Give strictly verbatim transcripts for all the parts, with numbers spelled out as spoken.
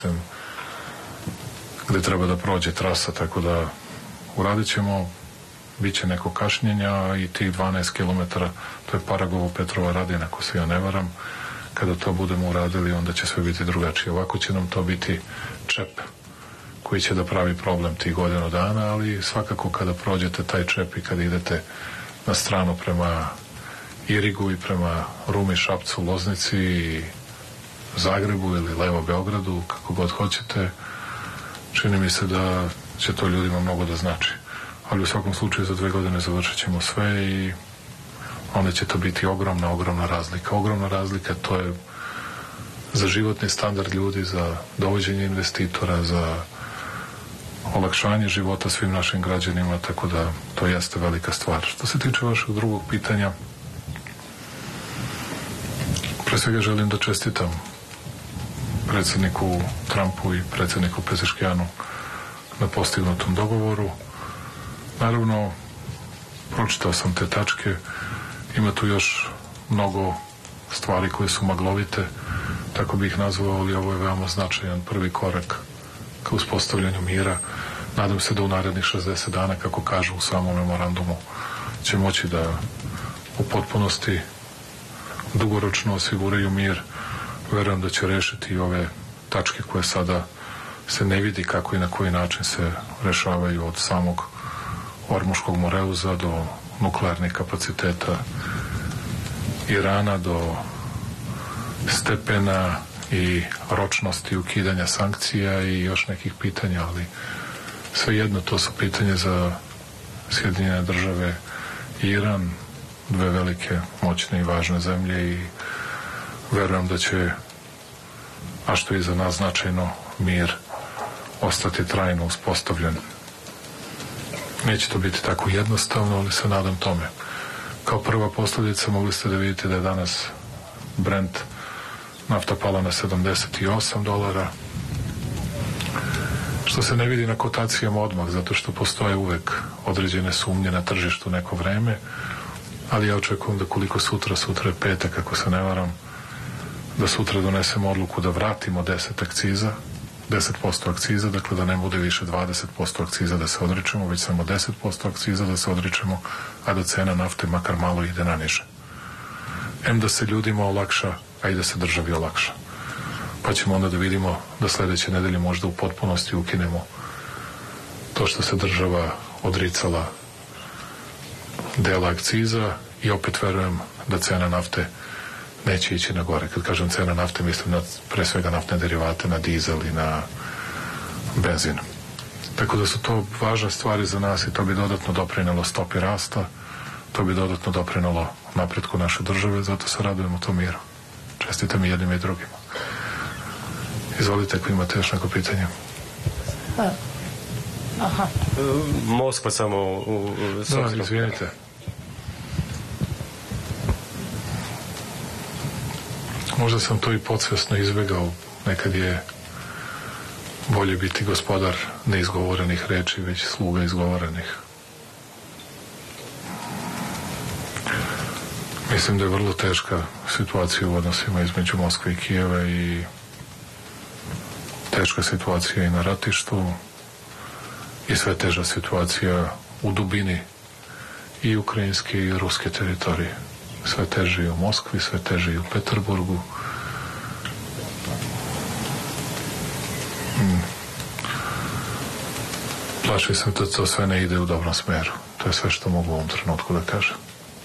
gde treba da prođe trasa, tako da uradit ćemo, bit će neko kašnjenja i tih dvanaest kilometara, to je Paragovo-Petrova Radina, ako se ja ne varam, kada to budemo uradili, onda će sve biti drugačije. Ovako će nam to biti čep koji će da pravi problem tih godinu dana, ali svakako kada prođete taj čep i kada idete na stranu prema Irigu i prema Rumi, Šapcu, Loznici i Zagrebu ili Levo Beogradu, kako god hoćete, čini mi se da će to ljudima mnogo da znači. Ali u svakom slučaju za dve godine završit ćemo sve i onda će to biti ogromna, ogromna razlika. Ogromna razlika, to je za životni standard ljudi, za dovođenje investitora, za olakšanje života svim našim građanima, tako da to jeste velika stvar. Što se tiče vašeg drugog pitanja, pre svega želim da čestitam predsjedniku Trumpu i predsjedniku Pezeškijanu na postignutom dogovoru. Naravno, pročitao sam te tačke, ima tu još mnogo stvari koje su maglovite, tako bih ih nazvao, ali ovo je veoma značajan prvi korak ka uspostavljanju mira. Nadam se da u narednih šezdeset dana, kako kažu u samom memorandumu, će moći da u potpunosti dugoročno osiguraju mir. Verujem da će rešiti i ove tačke koje sada se ne vidi kako i na koji način se rešavaju, od samog Ormuškog Moreuza do nuklearnih kapaciteta Irana, do stepena i ročnosti ukidanja sankcija i još nekih pitanja, ali svejedno to su pitanje za Sjedinjene Države i Iran, dve velike, moćne i važne zemlje, i verujem da će, a što je za nas značajno, mir ostati trajno uspostavljen. Neće to biti tako jednostavno, ali se nadam tome. Kao prva posljedica mogli ste da vidite da je danas Brent nafta pala na sedamdeset osam dolara, što se ne vidi na kotacijama odmah, zato što postoje uvek određene sumnje na tržištu neko vreme, ali ja očekujem da koliko sutra, sutra je petak, ako se ne varam, da sutra donesemo odluku da vratimo deset akciza, deset posto akciza, dakle da ne bude više dvadeset posto akciza da se odričemo, već samo deset posto akciza da se odričemo, a da cena nafte makar malo ide na niže. Em da se ljudima olakša, a i da se državi olakša. Pa ćemo onda da vidimo da sledeće nedelje možda u potpunosti ukinemo to što se država odricala dela akciza, i opet verujem da cena nafte neće ići na gore. Kad kažem cena nafte, mislim na pre svega naftne derivate, na dizel i na benzin. Tako da su to važne stvari za nas i to bi dodatno doprinelo stopi rasta, to bi dodatno doprinelo napretku naše države, zato se radujemo tom miru. Čestitam i jednim i drugima. Izvolite, ako imate još neko pitanje. Aha. Moskva samo u... Da, izvinite. Možda sam to i podsvesno izbegao. Nekad je bolje biti gospodar neizgovorenih reči, već sluga izgovorenih. Mislim da je vrlo teška situacija u odnosima između Moskve i Kijeva i teška situacija i na ratištu i sve teža situacija u dubini i ukrajinske i ruske teritorije. Sve teže i u Moskvi, sve teže i u Peterburgu. Hmm. Plašio sam da to sve ne ide u dobrom smeru. To je sve što mogu u ovom trenutku da kažem.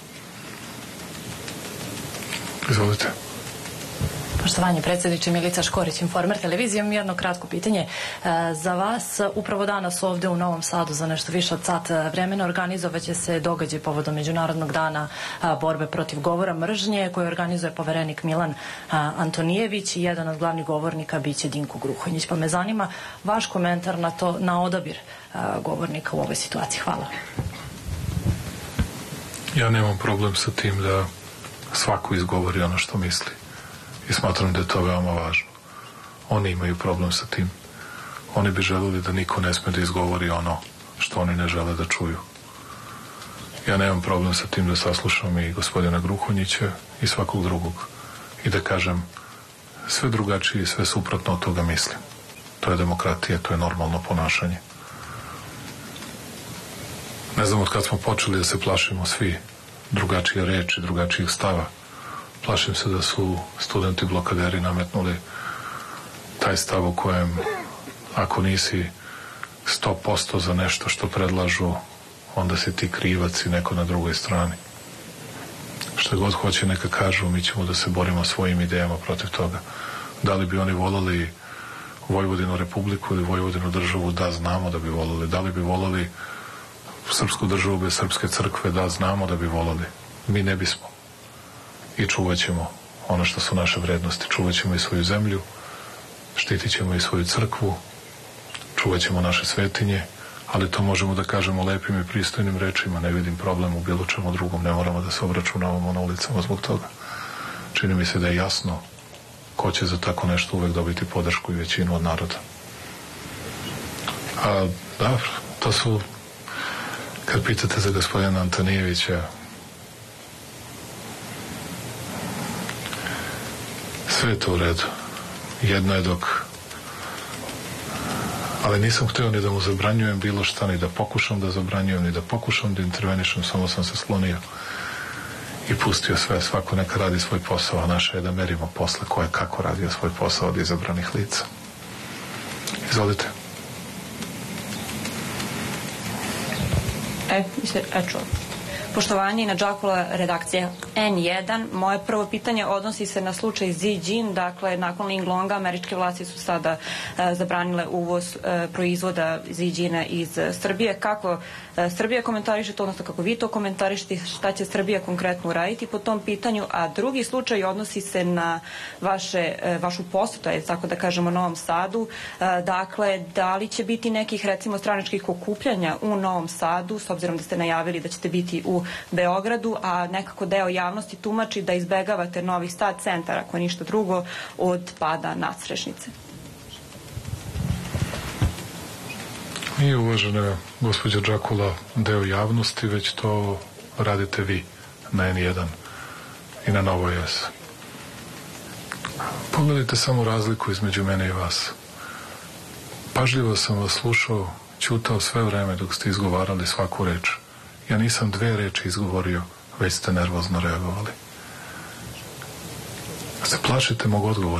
Izvolite. Poštovanje predsjedniče, Milica Škorić, Informer televizija. Imam jedno kratko pitanje za vas. Upravo danas ovde u Novom Sadu za nešto više od sat vremena organizovaće se događaj povodom Međunarodnog dana borbe protiv govora mržnje, koji organizuje poverenik Milan Antonijević, i jedan od glavnih govornika biće Dinko Gruhonjić. Pa me zanima vaš komentar na to, na odabir govornika u ovoj situaciji. Hvala. Ja nemam problem sa tim da svako izgovori ono što misli. I smatram da je to veoma važno. Oni imaju problem sa tim. Oni bi želeli da niko ne sme da izgovori ono što oni ne žele da čuju. Ja nemam problem sa tim da saslušam i gospodina Gruhonjića i svakog drugog i da kažem sve drugačije i sve suprotno od toga mislim. To je demokratija, to je normalno ponašanje. Ne znam od kad smo počeli da se plašimo svi drugačije reči, drugačijih stava. Plašim se da su studenti blokaderi nametnuli taj stav u kojem ako nisi sto posto za nešto što predlažu, onda si ti krivac i neko na drugoj strani. Što god hoće neka kažu, mi ćemo da se borimo svojim idejama protiv toga. Da li bi oni volali Vojvodinu republiku ili Vojvodinu državu? Da, znamo da bi volali. Da li bi volali srpsku državu bez srpske crkve? Da, znamo da bi volali. Mi ne bismo. I čuvat ćemo ono što su naše vrednosti. Čuvat ćemo i svoju zemlju, štitit ćemo i svoju crkvu, čuvat ćemo naše svetinje, ali to možemo da kažemo lepim i pristojnim rečima. Ne vidim problem u bilo čemu drugom. Ne moramo da se obračunavamo na ulicama zbog toga. Čini mi se da je jasno ko će za tako nešto uvek dobiti podršku i većinu od naroda. A, da, to su, kad pitate za gospodina Antonijevića, sve je to u redu. Jedno je dok... Ali nisam hteo ni da mu zabranjujem bilo šta, ni da pokušam da zabranjujem, ni da pokušam da intervenišem, samo sam se slonio i pustio sve, svako neka radi svoj posao, a naše je da merimo posle ko je kako radio svoj posao od izabranih lica. Izvolite. E, mislim, e čuo. Poštovanje, Ina Đakula, redakcija en jedan. Moje prvo pitanje odnosi se na slučaj Zi Jin. Dakle, nakon Ling Longa američke vlasti su sada e, zabranile uvoz e, proizvoda Zi Jina iz e, Srbije. Kako e, Srbija komentariše to, odnosno kako vi to komentarišete, šta će Srbija konkretno uraditi po tom pitanju? A drugi slučaj odnosi se na vaše, e, vašu posetu, je tako da kažemo, Novom Sadu. E, dakle, da li će biti nekih, recimo, stranačkih okupljanja u Novom Sadu, s obzirom da ste najavili da ćete biti u Beogradu, a nekako deo javnosti tumači da izbegavate Novi Sad centar, ako ništa drugo, od pada nadstrešnice. Nije, uvažena gospođa Đakula, deo javnosti, već to radite vi na en jedan i na Novoj S. Pogledajte samo razliku između mene i vas. Pažljivo sam vas slušao, ćutao sve vreme dok ste izgovarali svaku reč. Ja nisam dve reči izgovorio, već ste nervozno reagovali. Se plašite mog odgovora?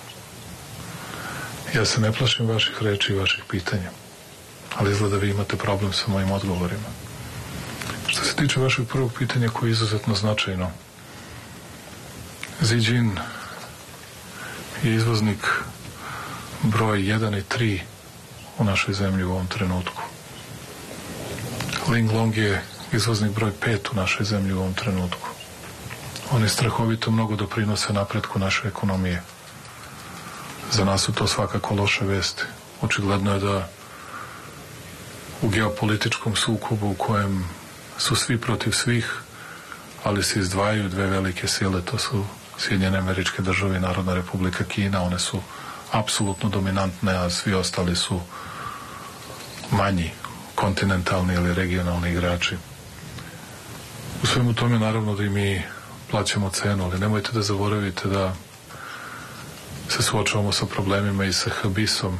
Ja se ne plašim vaših reči i vaših pitanja, ali izgleda vi imate problem sa mojim odgovorima. Što se tiče vašeg prvog pitanja, koje je izuzetno značajno, Zi Jin je izvoznik broj jedan i tri u našoj zemlji u ovom trenutku. Ling Long je izvoznik broj pet u našoj zemlji u ovom trenutku. Oni strahovito mnogo doprinose napretku naše ekonomije. Za nas su to svakako loše vesti. Očigledno je da u geopolitičkom sukobu u kojem su svi protiv svih, ali se izdvajaju dve velike sile, to su Sjedinjene Američke Države i Narodna Republika Kina. One su apsolutno dominantne, a svi ostali su manji, kontinentalni ili regionalni igrači. U svemu tome naravno da i mi plaćamo cenu, ali nemojte da zaboravite da se suočavamo sa problemima i sa habisom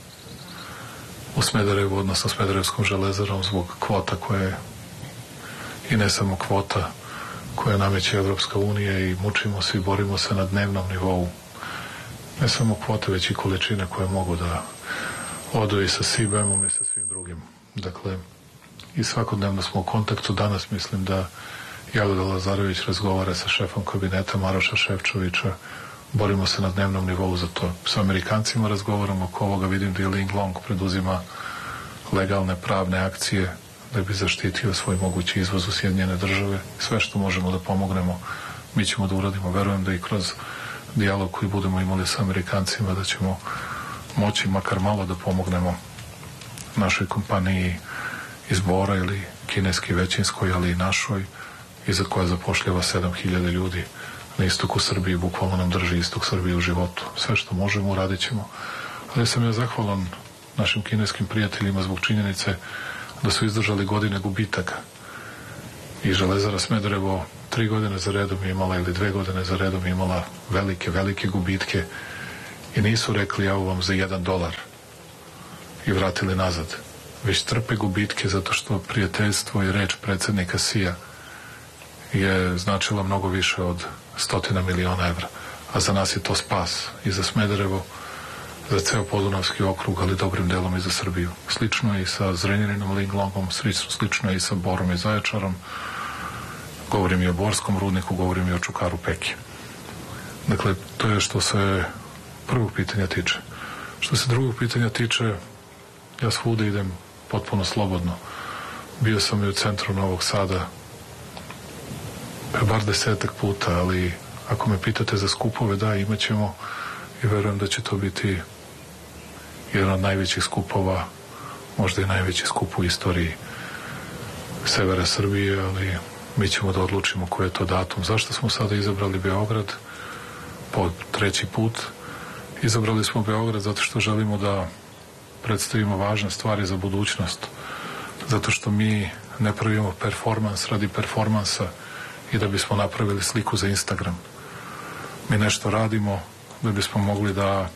u Smederevu, odnosno Smederevskom železarom zbog kvota koje, i ne samo kvota, koje nameće Evropska unija, i mučimo se i borimo se na dnevnom nivou. Ne samo kvote, već i količine koje mogu da odu i sa S I B E-om i sa svim drugim. Dakle, i svakodnevno smo u kontaktu. Danas mislim da Jagoda Lazarević razgovara sa šefom kabineta Maroša Šefčovića. Borimo se na dnevnom nivou za to. Sa Amerikancima razgovaramo oko ovoga. Vidim da i Ling Long preduzima legalne pravne akcije da bi zaštitio svoj mogući izvoz u Sjedinjene Države. Sve što možemo da pomognemo, mi ćemo da uradimo. Verujem da i kroz dijalog koji budemo imali sa Amerikancima da ćemo moći makar malo da pomognemo našoj kompaniji iz Bora ili kineski većinskoj, ali i našoj, iza koja zapošljava sedam hiljada ljudi na istoku Srbije, bukvalno nam drži istok Srbije u životu. Sve što možemo uradit ćemo. Ali sam ja zahvalan našim kineskim prijateljima zbog činjenice da su izdržali godine gubitaka. I Železara Smederevo tri godine za redom je imala, ili dve godine za redom je imala velike, velike gubitke i nisu rekli evo vam za jedan dolar i vratili nazad, već trpe gubitke zato što prijateljstvo i reč predsednika Sija je značila mnogo više od stotina miliona evra, a za nas je to spas i za Smederevo, za ceo Podunavski okrug, ali dobrim delom i za Srbiju. Slično je i sa Zrenjaninom, Linglongom, slično je i sa Borom i Zaječarom, govorim i o Borskom rudniku, govorim i o Čukaru Peki. Dakle, to je što se prvog pitanja tiče. Što se drugog pitanja tiče, ja svuda idem potpuno slobodno. Bio sam i u centru Novog Sada bar desetak puta, ali ako me pitate za skupove, da, imat ćemo i verujem da će to biti jedan od najvećih skupova, možda i najveći skup u istoriji severa Srbije, ali mi ćemo da odlučimo koji je to datum. Zašto smo sada izabrali Beograd? Po treći put izabrali smo Beograd zato što želimo da predstavimo važne stvari za budućnost, zato što mi ne pravimo performans radi performansa i da bismo napravili sliku za Instagram. Mi nešto radimo da bismo mogli da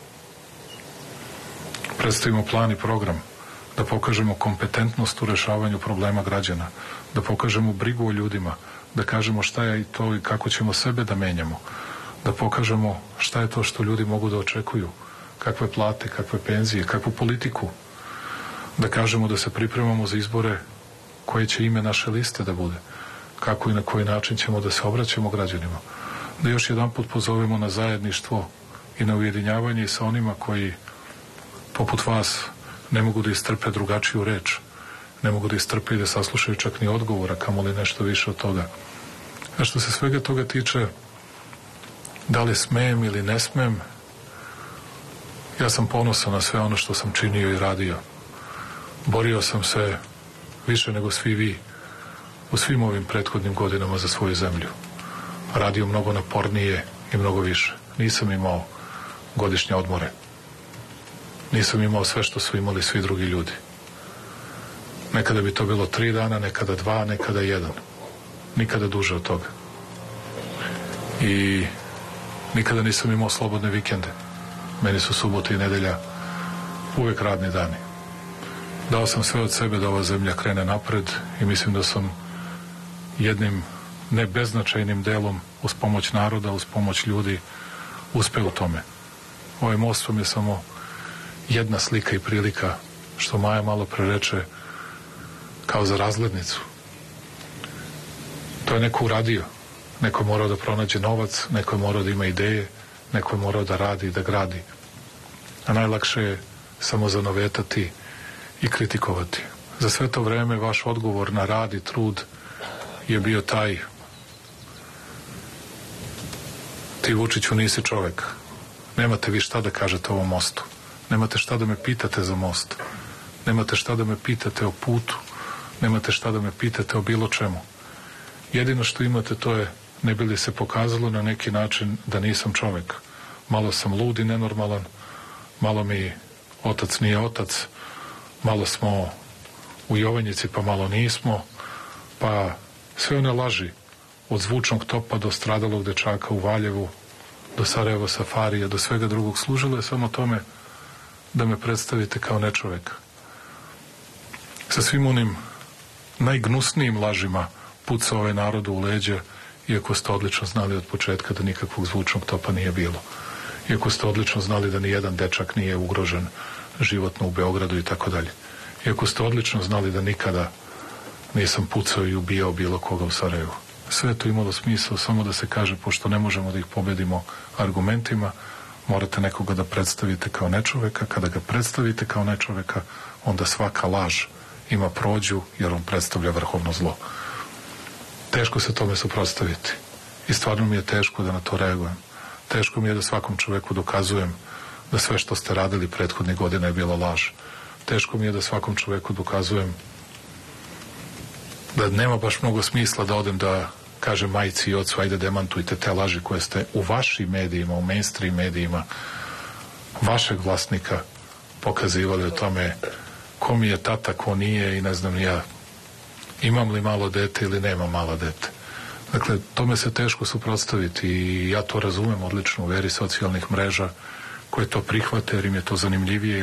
predstavimo plan i program, da pokažemo kompetentnost u rešavanju problema građana, da pokažemo brigu o ljudima, da kažemo šta je to i kako ćemo sebe da menjamo, da pokažemo šta je to što ljudi mogu da očekuju, kakve plate, kakve penzije, kakvu politiku, da kažemo da se pripremamo za izbore koje će ime naše liste da bude, kako i na koji način ćemo da se obraćamo građanima, da još jedan put pozovemo na zajedništvo i na ujedinjavanje i sa onima koji, poput vas, ne mogu da istrpe drugačiju reč, ne mogu da istrpe i da saslušaju čak ni odgovora, kamoli nešto više od toga. A što se svega toga tiče, da li smem ili ne smem, ja sam ponosan na sve ono što sam činio i radio. Borio sam se više nego svi vi u svim ovim prethodnim godinama za svoju zemlju. Radio mnogo napornije i mnogo više. Nisam imao godišnje odmore. Nisam imao sve što su imali svi drugi ljudi. Nekada bi to bilo tri dana, nekada dva, nekada jedan. Nikada duže od toga. I nikada nisam imao slobodne vikende. Meni su subote i nedelja uvek radni dani. Dao sam sve od sebe da ova zemlja krene napred i mislim da sam jednim ne beznačajnim delom uz pomoć naroda, uz pomoć ljudi uspeo u tome. Ovaj most vam je samo jedna slika i prilika, što Maja malo pre reče, kao za razglednicu. To je neko uradio. Neko je morao da pronađe novac, neko je morao da ima ideje, neko je morao da radi i da gradi. A najlakše je samo zanovetati i kritikovati. Za sve to vreme vaš odgovor na rad i trud je bio taj: ti, Vučiću, nisi čovek. Nemate vi šta da kažete o ovom mostu. Nemate šta da me pitate za most. Nemate šta da me pitate o putu. Nemate šta da me pitate o bilo čemu. Jedino što imate to je, ne bi li se pokazalo na neki način da nisam čovek. Malo sam lud i nenormalan, malo mi otac nije otac, malo smo u Jovanjici pa malo nismo, pa sve one laži od zvučnog topa do stradalog dečaka u Valjevu, do Sarajevo safarija, do svega drugog, služilo je samo tome da me predstavite kao nečoveka. Sa svim onim najgnusnijim lažima puca ovaj narodu u leđa, iako ste odlično znali od početka da nikakvog zvučnog topa nije bilo. Iako ste odlično znali da ni jedan dečak nije ugrožen životno u Beogradu i tako dalje. Iako ste odlično znali da nikada nisam pucao i ubijao bilo koga u Sarajevu. Sve to imalo smisao samo da se kaže, pošto ne možemo da ih pobedimo argumentima, morate nekoga da predstavite kao nečoveka. Kada ga predstavite kao nečoveka, onda svaka laž ima prođu, jer on predstavlja vrhovno zlo. Teško se tome suprotstaviti. I stvarno mi je teško da na to reagujem. Teško mi je da svakom čoveku dokazujem da sve što ste radili prethodnih godina je bila laž. Teško mi je da svakom čoveku dokazujem da nema baš mnogo smisla da odem da kažem majci i ocu, ajde demantujte te laži koje ste u vašim medijima, u mainstream medijima vašeg vlasnika pokazivali o tome ko mi je tata, ko nije i ne znam ja imam li malo dete ili nema malo dete. Dakle, tome se teško suprotstaviti i ja to razumem odlično u veri socijalnih mreža koje to prihvate jer im je to zanimljivije